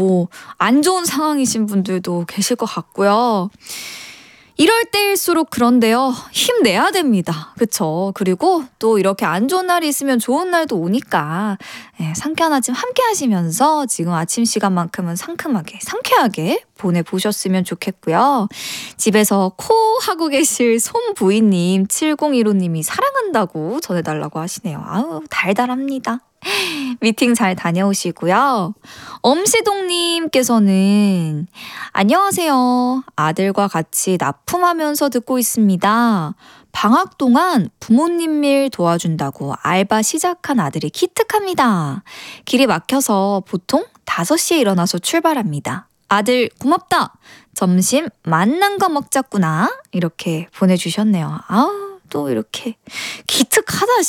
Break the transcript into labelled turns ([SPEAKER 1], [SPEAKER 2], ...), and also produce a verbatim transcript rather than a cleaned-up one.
[SPEAKER 1] 뭐 안 좋은 상황이신 분들도 계실 것 같고요. 이럴 때일수록 그런데요. 힘내야 됩니다. 그쵸? 그리고 또 이렇게 안 좋은 날이 있으면 좋은 날도 오니까 예, 상쾌한 아침 함께 하시면서 지금 아침 시간만큼은 상큼하게 상쾌하게 보내보셨으면 좋겠고요. 집에서 코 하고 계실 손부인님 칠공일오님이 사랑한다고 전해달라고 하시네요. 아우 달달합니다. 미팅 잘 다녀오시고요. 엄시동님께서는 안녕하세요. 아들과 같이 납품하면서 듣고 있습니다. 방학 동안 부모님 일 도와준다고 알바 시작한 아들이 기특합니다. 길이 막혀서 보통 다섯 시에 일어나서 출발합니다. 아들 고맙다. 점심 맛난 거 먹자꾸나. 이렇게 보내주셨네요. 아우 또 이렇게 기특하다